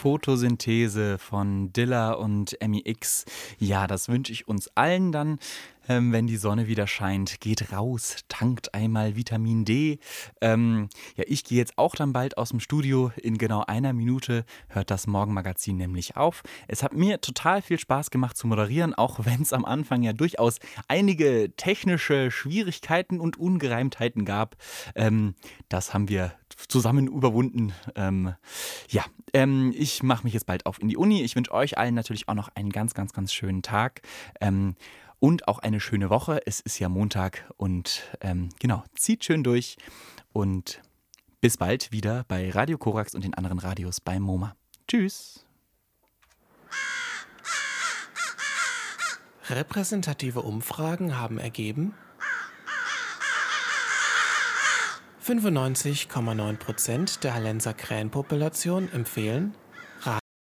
Photosynthese von Dilla und MEX. Ja, das wünsche ich uns allen dann, wenn die Sonne wieder scheint. Geht raus, tankt einmal Vitamin D. Ja, ich gehe jetzt auch dann bald aus dem Studio. In genau einer Minute hört das Morgenmagazin nämlich auf. Es hat mir total viel Spaß gemacht zu moderieren, auch wenn es am Anfang ja durchaus einige technische Schwierigkeiten und Ungereimtheiten gab. Das haben wir zusammen überwunden. Ich mache mich jetzt bald auf in die Uni. Ich wünsche euch allen natürlich auch noch einen ganz, ganz, ganz schönen Tag. Und auch eine schöne Woche. Es ist ja Montag und genau, zieht schön durch und bis bald wieder bei Radio Korax und den anderen Radios bei MoMA. Tschüss. Repräsentative Umfragen haben ergeben, 95,9% der Hallenser Krähenpopulation empfehlen,